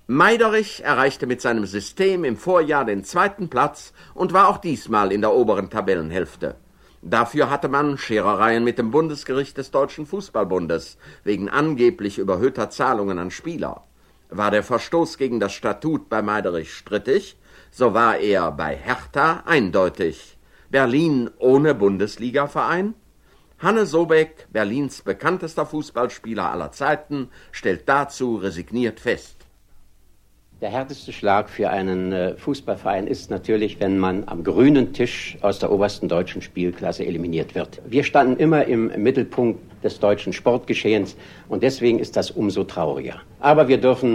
Meiderich erreichte mit seinem System im Vorjahr den 2. Platz und war auch diesmal in der oberen Tabellenhälfte. Dafür hatte man Scherereien mit dem Bundesgericht des Deutschen Fußballbundes wegen angeblich überhöhter Zahlungen an Spieler. War der Verstoß gegen das Statut bei Meiderich strittig, so war er bei Hertha eindeutig. Berlin ohne Bundesligaverein? Hanne Sobeck, Berlins bekanntester Fußballspieler aller Zeiten, stellt dazu resigniert fest: Der härteste Schlag für einen Fußballverein ist natürlich, wenn man am grünen Tisch aus der obersten deutschen Spielklasse eliminiert wird. Wir standen immer im Mittelpunkt des deutschen Sportgeschehens und deswegen ist das umso trauriger. Aber wir dürfen